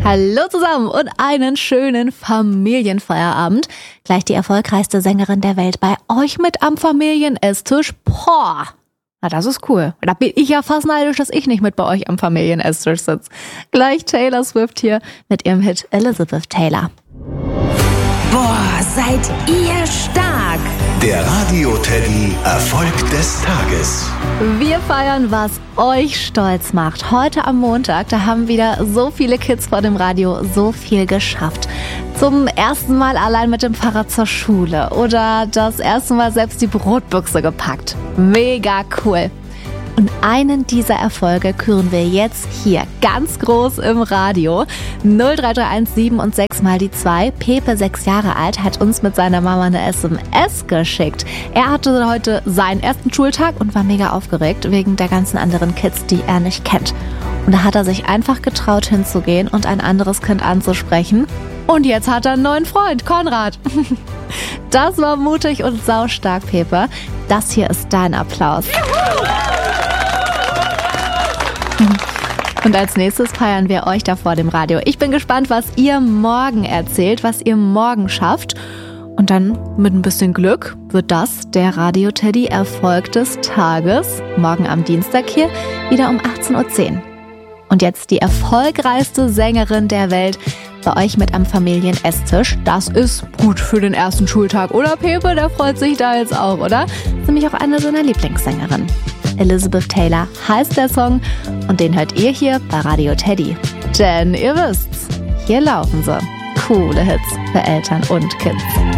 Hallo zusammen und einen schönen Familienfeierabend. Gleich die erfolgreichste Sängerin der Welt bei euch mit am Familienesstisch. Boah, na das ist cool. Da bin ich ja fast neidisch, dass ich nicht mit bei euch am Familienesstisch sitze. Gleich Taylor Swift hier mit ihrem Hit Elizabeth Taylor. Boah, seid ihr stark! Der Radio-Teddy Erfolg des Tages. Wir feiern, was euch stolz macht. Heute am Montag, da haben wieder so viele Kids vor dem Radio so viel geschafft. Zum ersten Mal allein mit dem Fahrrad zur Schule oder das erste Mal selbst die Brotbüchse gepackt. Mega cool. Und einen dieser Erfolge küren wir jetzt hier ganz groß im Radio. 0331 7 und 6 mal die 2. Pepe, 6 Jahre alt, hat uns mit seiner Mama eine SMS geschickt. Er hatte heute seinen ersten Schultag und war mega aufgeregt wegen der ganzen anderen Kids, die er nicht kennt. Und da hat er sich einfach getraut hinzugehen und ein anderes Kind anzusprechen. Und jetzt hat er einen neuen Freund, Konrad. Das war mutig und saustark, Pepe. Das hier ist dein Applaus. Und als nächstes feiern wir euch da vor dem Radio. Ich bin gespannt, was ihr morgen erzählt, was ihr morgen schafft. Und dann mit ein bisschen Glück wird das der Radio-Teddy Erfolg des Tages. Morgen am Dienstag hier wieder um 18.10 Uhr. Und jetzt die erfolgreichste Sängerin der Welt bei euch mit am Familienesstisch. Das ist gut für den ersten Schultag, oder Pepe? Der freut sich da jetzt auch, oder? Das ist nämlich auch eine seiner Lieblingssängerinnen. Elizabeth Taylor heißt der Song und den hört ihr hier bei Radio Teddy. Denn ihr wisst's, hier laufen sie. Coole Hits für Eltern und Kids.